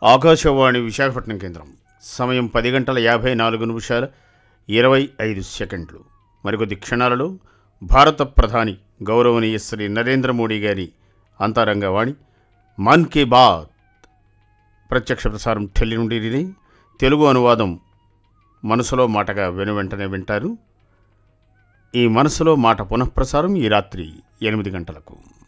ఆకాశవాణి విశాఖపట్నం కేంద్రం. సమయం 10:54 మరికొద్ది క్షణాలలో భారత ప్రధాని గౌరవనీయ శ్రీ నరేంద్ర మోడీ గారి అంతరంగవాణి మన్ కీ బాత్ ప్రత్యక్ష ప్రసారం ఢిల్లీ నుండి రిలే. తెలుగు అనువాదం మనసులో మాటగా వెనువెంటనే వింటారు. ఈ మనసులో మాట పునఃప్రసారం ఈ రాత్రి 8 గంటలకు.